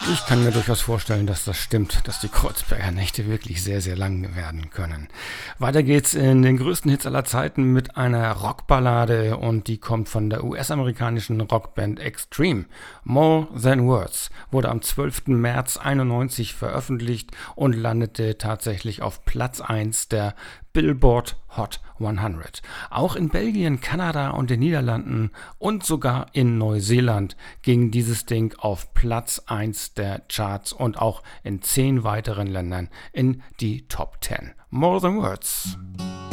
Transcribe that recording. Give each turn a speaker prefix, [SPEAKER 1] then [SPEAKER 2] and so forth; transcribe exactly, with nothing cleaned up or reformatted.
[SPEAKER 1] Ich kann mir durchaus vorstellen, dass das stimmt, dass die Kreuzberger Nächte wirklich sehr, sehr lang werden können. Weiter geht's in den größten Hits aller Zeiten mit einer Rockballade und die kommt von der U S-amerikanischen Rockband Extreme. More Than Words wurde am zwölften März einundneunzig veröffentlicht und landete tatsächlich auf Platz eins der Billboard Hot hundert. Auch in Belgien, Kanada und den Niederlanden und sogar in Neuseeland ging dieses Ding auf Platz eins der Charts und auch in zehn weiteren Ländern in die Top zehn. More Than Words.